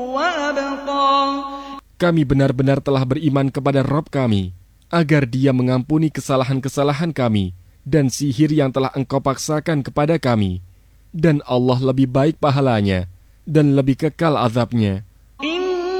وأبقى. Kami benar-benar telah beriman kepada Rabb kami, agar Dia mengampuni kesalahan-kesalahan kami dan sihir yang telah Engkau paksakan kepada kami. Dan Allah lebih baik pahalanya dan lebih kekal azabnya.